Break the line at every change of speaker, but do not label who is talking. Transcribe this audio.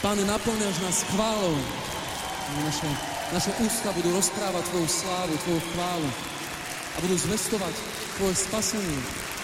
Pane, naplňaš nás chválou. Naše ústa budú rozprávať Tvoju slávu, Tvoju chválu a budú zvestovať Tvoje spasenie.